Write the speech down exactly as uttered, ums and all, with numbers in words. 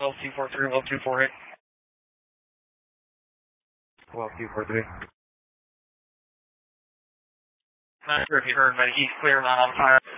Well two four three, well two four eight. Well two four three. Not sure if you heard, but he's clear, not on fire.